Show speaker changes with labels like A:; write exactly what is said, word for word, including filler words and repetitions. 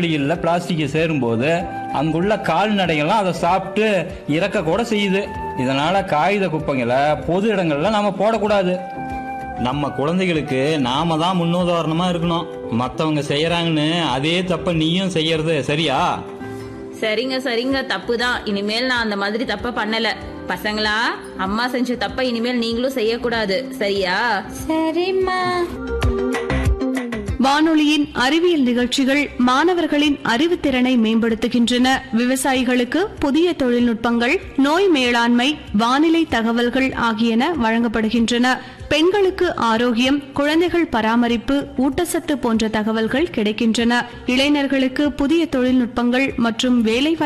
A: வெளியில் பிளாஸ்டிக் சேரும்போது அங்குள்ள கால்நடைகள்லாம் அதை சாப்பிட்டு இறக்க கூட செய்யுது. இதனால காகித குப்பைங்களை பொது இடங்கள்ல நாம போடக்கூடாது. நம்ம குழந்தைகளுக்கு நாம தான் முன்னுதாரணமா இருக்கணும். மத்தவங்க செய்யறாங்கன்னு அதே தப்ப நீயும் செய்யறது சரியா?
B: சரிங்க சரிங்க, தப்பு தான். இனிமேல் நான் அந்த மாதிரி தப்ப பண்ணல. பசங்களா, அம்மா செஞ்ச தப்ப இனிமேல் நீங்களும் செய்யக்கூடாது, சரியா?
C: சரிம்மா.
D: வானொலியின் அறிவியல் நிகழ்ச்சிகள் மாணவர்களின் அறிவுத்திறனை மேம்படுத்துகின்றன. விவசாயிகளுக்கு புதிய தொழில்நுட்பங்கள், நோய் மேலாண்மை, வானிலை தகவல்கள் ஆகியன வழங்கப்படுகின்றன. பெண்களுக்கு ஆரோக்கியம், குழந்தைகள் பராமரிப்பு, ஊட்டச்சத்து போன்ற தகவல்கள் கிடைக்கின்றன. இளைஞர்களுக்கு புதிய தொழில்நுட்பங்கள் மற்றும் வேலைவாய்ப்பு